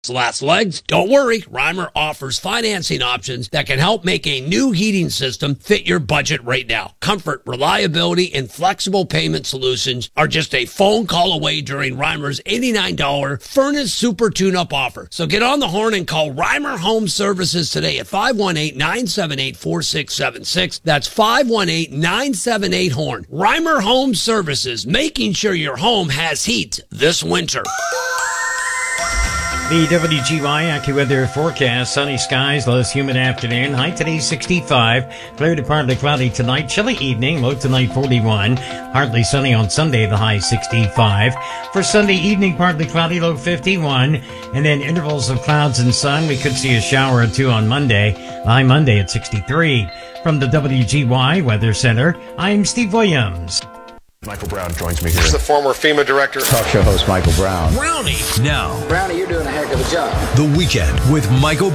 last legs? Don't worry, Reimer offers financing options that can help make a new heating system fit your budget right now. Comfort, reliability, and flexible payment solutions are just a phone call away during Reimer's $89 Furnace Super Tune-Up offer. So get on the horn and call Reimer Home Services today at 518-978-4676. That's 518-978-HORN. Reimer Home Services, making sure your home has heat this winter. The WGY AccuWeather forecast: sunny skies, less humid afternoon. High today 65, clear to partly cloudy tonight. Chilly evening, low tonight 41. Partly sunny on Sunday, the high 65. For Sunday evening, partly cloudy, low 51. And then intervals of clouds and sun. We could see a shower or two on Monday. High Monday at 63. From the WGY Weather Center, I'm Steve Williams. Michael Brown joins me here. He's the former FEMA director. Talk show host Michael Brown. Brownie. Now, Brownie, you're doing a heck of a job. The Weekend with Michael